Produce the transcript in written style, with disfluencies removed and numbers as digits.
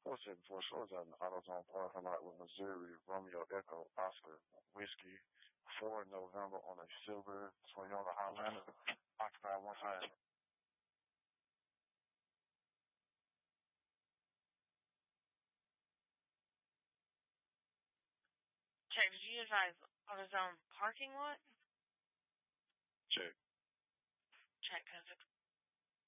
4-7 before shows out in the AutoZone parking lot with Missouri, Romeo Echo, Oscar, Whiskey, 4 November on a silver Toyota Highlander, occupied one side. Check, did you advise AutoZone parking lot? Check. Check, because it's